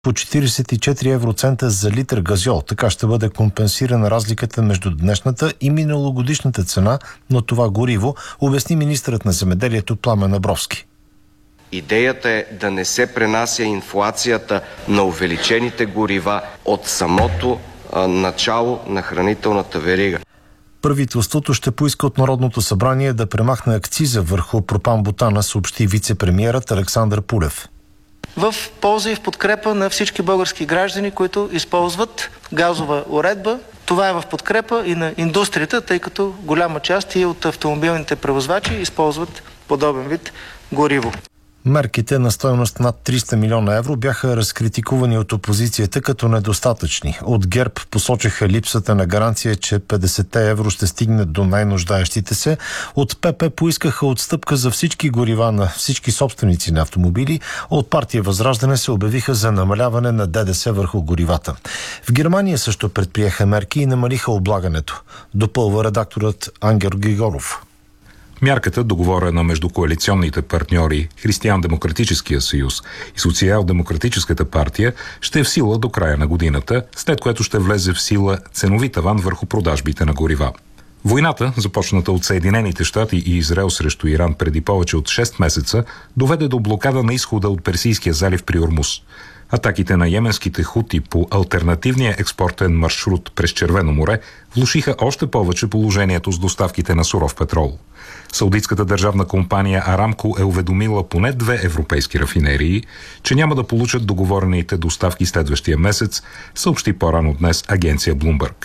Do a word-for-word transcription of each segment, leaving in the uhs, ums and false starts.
по четиридесет и четири евроцента за литър газьол. Така ще бъде компенсирана разликата между днешната и миналогодишната цена на това гориво, обясни министърът на земеделието Пламен Абровски. Идеята е да не се пренася инфлацията на увеличените горива от самото а, начало на хранителната верига. Правителството ще поиска от Народното събрание да премахне акциза върху пропан-бутана, съобщи вице-премиерът Александър Пулев. В полза и в подкрепа на всички български граждани, които използват газова уредба. Това е в подкрепа и на индустрията, тъй като голяма част и от автомобилните превозвачи използват подобен вид гориво. Мерките на стойност над триста милиона евро бяха разкритикувани от опозицията като недостатъчни. От ГЕРБ посочиха липсата на гаранция, че петдесет евро ще стигнат до най-нуждаещите се. От ПП поискаха отстъпка за всички горива на всички собственици на автомобили. От партия Възраждане се обявиха за намаляване на ДДС върху горивата. В Германия също предприеха мерки и намалиха облагането. Допълва редакторът Ангел Григоров. Мярката, договорена между коалиционните партньори Християн-демократическия съюз и Социал-демократическата партия, ще е в сила до края на годината, след което ще влезе в сила ценови таван върху продажбите на горива. Войната, започната от Съединените щати и Израел срещу Иран преди повече от шест месеца, доведе до блокада на изхода от Персийския залив при Ормуз. Атаките на йеменските хути по алтернативния експортен маршрут през Червено море влошиха още повече положението с доставките на суров петрол. Саудитската държавна компания Арамко е уведомила поне две европейски рафинерии, че няма да получат договорените доставки следващия месец, съобщи по-рано днес агенция Bloomberg.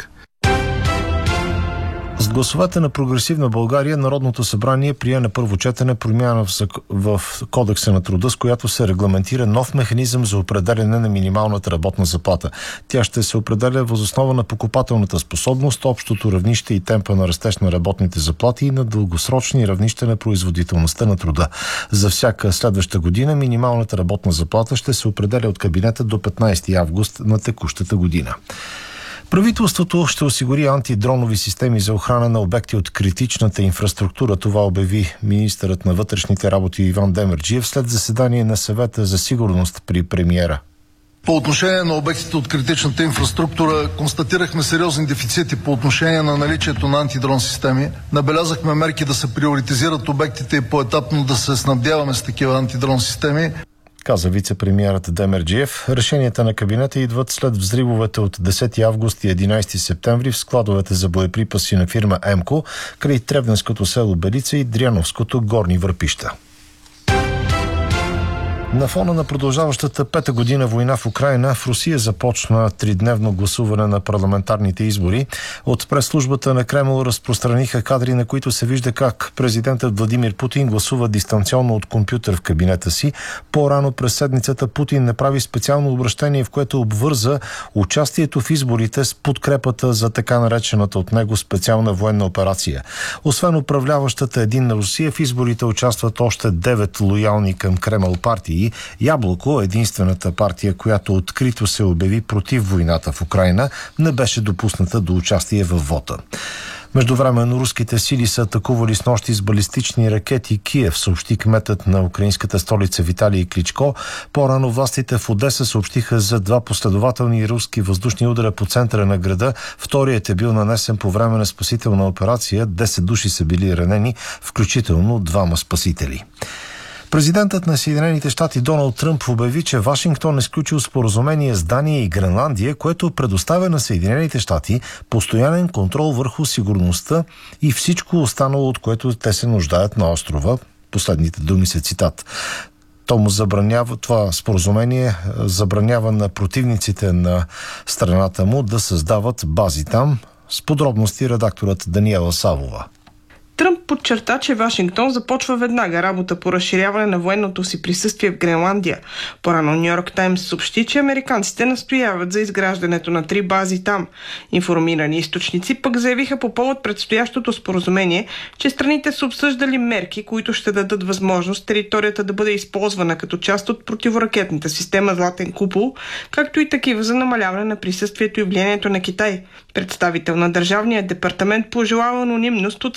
С гласовете на Прогресивна България Народното събрание прие на първо четене промяна в, в Кодекса на труда, с която се регламентира нов механизъм за определяне на минималната работна заплата. Тя ще се определя въз основа на покупателната способност, общото равнище и темпа на растеж на работните заплати и на дългосрочни равнища на производителността на труда. За всяка следваща година минималната работна заплата ще се определя от кабинета до петнайсети август на текущата година. Правителството ще осигури антидронови системи за охрана на обекти от критичната инфраструктура. Това обяви министърът на вътрешните работи Иван Демерджиев след заседание на съвета за сигурност при премиера. По отношение на обектите от критичната инфраструктура констатирахме сериозни дефицити по отношение на наличието на антидрон системи. Набелязахме мерки да се приоритизират обектите и поетапно да се снабдяваме с такива антидрон системи, каза вице-премиерът Демерджиев. Решенията на кабинета идват след взривовете от десети август и единайсети септември в складовете за боеприпаси на фирма Емко край Тревненското село Белица и Дряновското Горни Върпища. На фона на продължаващата пета година война в Украйна, в Русия започна тридневно гласуване на парламентарните избори. От пресслужбата на Кремъл разпространиха кадри, на които се вижда как президентът Владимир Путин гласува дистанционно от компютър в кабинета си. По-рано през седмицата Путин направи специално обращение, в което обвърза участието в изборите с подкрепата за така наречената от него специална военна операция. Освен управляващата Единна Русия, в изборите участват още девет лоялни към Кремъл партии. Яблоко, единствената партия, която открито се обяви против войната в Украйна, не беше допусната до участие във вота. Междувременно руските сили са атакували с нощи с балистични ракети Киев, съобщи кметът на украинската столица Виталий Кличко. По-рано властите в Одеса съобщиха за два последователни руски въздушни удара по центъра на града. Вторият е бил нанесен по време на спасителна операция. десет души са били ранени, включително двама спасители. Президентът на Съединените щати Доналд Тръмп обяви, че Вашингтон е сключил споразумение с Дания и Гренландия, което предоставя на Съединените щати постоянен контрол върху сигурността и всичко останало, от което те се нуждаят на острова. Последните думи са цитат. То му забранява, това споразумение забранява на противниците на страната му да създават бази там. С подробности редакторът Даниела Савова. Тръмп подчерта, че Вашингтон започва веднага работа по разширяване на военното си присъствие в Гренландия. По-рано Ню Йорк Таймс съобщи, че американците настояват за изграждането на три бази там. Информирани източници пък заявиха по повод предстоящото споразумение, че страните са обсъждали мерки, които ще дадат възможност територията да бъде използвана като част от противоракетната система Златен купол, както и такива за намаляване на присъствието и влиянието на Китай. Представител на Държавния департамент пожелава анонимност от своя страна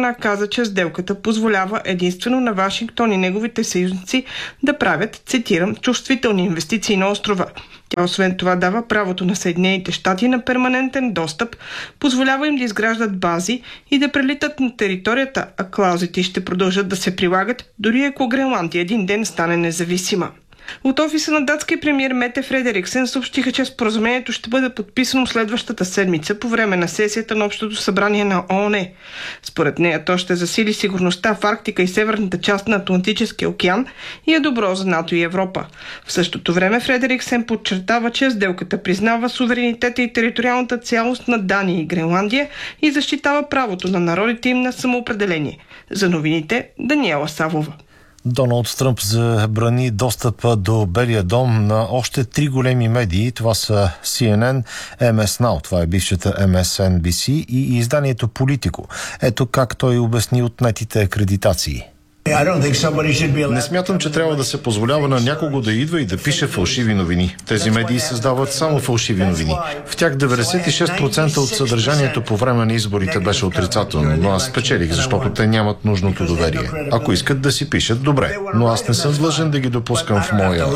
страна каза, че сделката позволява единствено на Вашингтон и неговите съюзници да правят, цитирам, чувствителни инвестиции на острова. Тя освен това дава правото на Съединените щати на перманентен достъп, позволява им да изграждат бази и да прелитат на територията, а клаузите ще продължат да се прилагат, дори ако Гренландия един ден стане независима. От офиса на датския премиер Мете Фредериксен съобщиха, че споразумението ще бъде подписано следващата седмица по време на сесията на Общото събрание на ООН. Според нея то ще засили сигурността в Арктика и северната част на Атлантическия океан и е добро за НАТО и Европа. В същото време Фредериксен подчертава, че сделката признава суверенитета и териториалната цялост на Дания и Гренландия и защитава правото на народите им на самоопределение. За новините Даниела Савова. Доналд Тръмп забрани достъпа до Белия дом на още три големи медии. Това са Си Ен Ен, Ем Ес Now, това е бившата Ем Ес Ен Би Си и изданието Политико. Ето как той обясни отнетите акредитации. Не смятам, че трябва да се позволява на някого да идва и да пише фалшиви новини. Тези медии създават само фалшиви новини. В тях деветдесет и шест процента от съдържанието по време на изборите беше отрицателно, но аз спечелих, защото те нямат нужното доверие. Ако искат да си пишат, добре, но аз не съм длъжен да ги допускам в моя...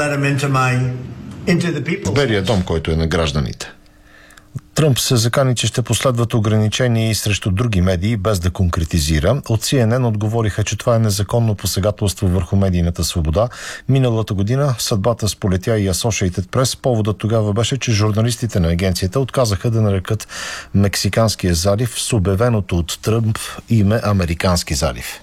в Белия дом, който е на гражданите. Тръмп се закани, че ще последват ограничения и срещу други медии, без да конкретизира. От Си Ен Ен отговориха, че това е незаконно посегателство върху медийната свобода. Миналата година съдбата сполетя и Associated Press. Поводът тогава беше, че журналистите на агенцията отказаха да нарекат Мексиканския залив с обявеното от Тръмп име Американски залив.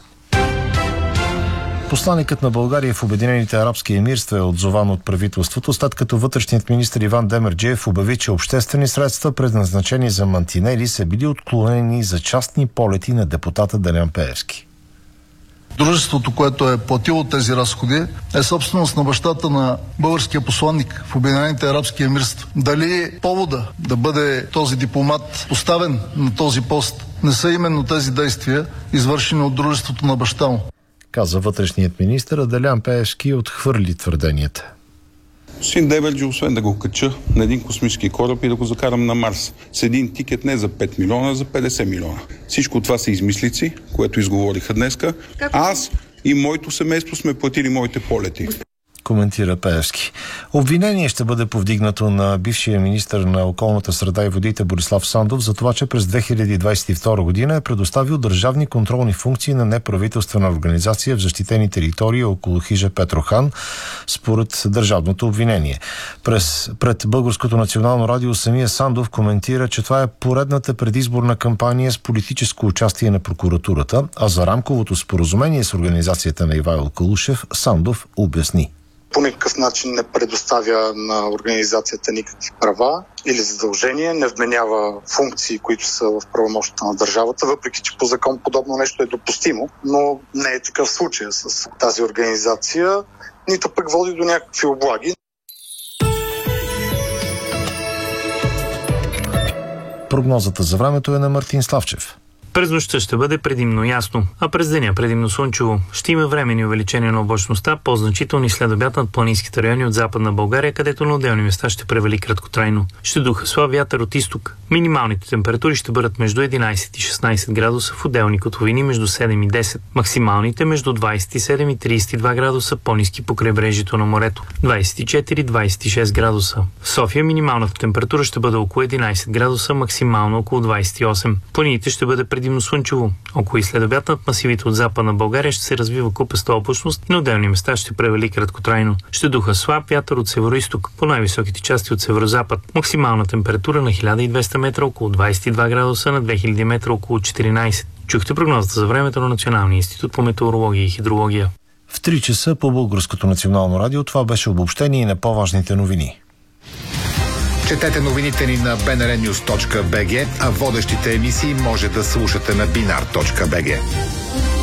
Посланикът на България в Обединените арабски емирства е отзован от правителството, след като вътрешният министър Иван Демерджиев обяви, че обществени средства, предназначени за мантинели, са били отклонени за частни полети на депутата Делян Пеевски. Дружеството, което е платило тези разходи, е собственост на бащата на българския посланник в Обединените арабски емирства. Дали повода да бъде този дипломат поставен на този пост не са именно тези действия, извършени от дружеството на баща му? Каза вътрешният министър, а Делян Пеевски отхвърли твърденията. Син Демерджи, освен да го кача на един космически кораб и да го закарам на Марс с един тикет не за пет милиона, а за петдесет милиона. Всичко това са измислици, което изговориха днеска. Аз и моето семейство сме платили моите полети. Коментира Пеевски. Обвинение ще бъде повдигнато на бившия министър на околната среда и водите Борислав Сандов за това, че през две хиляди двадесет и втора година е предоставил държавни контролни функции на неправителствена организация в защитени територии около хижа Петрохан, според държавното обвинение. През, пред Българското национално радио самия Сандов коментира, че това е поредната предизборна кампания с политическо участие на прокуратурата, а за рамковото споразумение с организацията на Ивайло Калушев Сандов обясни. По никакъв начин не предоставя на организацията никакви права или задължения, не вменява функции, които са в правомощията на държавата, въпреки че по закон подобно нещо е допустимо, но не е такъв случай с тази организация, нито пък води до някакви облаги. Прогнозата за времето е на Мартин Славчев. През нощта ще бъде предимно ясно, а през деня предимно слънчево. Ще има временни увеличения на облачността, по-значителни след обяд над планинските райони от Западна България, където на отделни места ще превали краткотрайно. Ще духа слаб вятър от изток. Минималните температури ще бъдат между единадесет и шестнадесет градуса в отделни котловини, между седем и десет. Максималните между двадесет и седем и тридесет и два градуса по-ниски по крайбрежието на морето. двадесет и четири до двадесет и шест градуса. В София минималната температура ще бъде около единадесет градуса, максимално около двадесет и осем. Планините ще бъде предимно слънчево. Около и след обяд над масивите от Западна България ще се развива купеста облачност, на отделни места ще превали краткотрайно. Ще духа слаб вятър от североизток, по най-високите части от северозапад. Максимална температура на хиляда и двеста метра около двадесет и два градуса, на две хиляди метра около четиринадесет. Чухте прогнозата за времето на Националния институт по метеорология и хидрология. В три часа по Българското национално радио това беше обобщение на по-важните новини. Четете новините ни на би ен ар нюз точка би джи, а водещите емисии може да слушате на бинар точка би джи.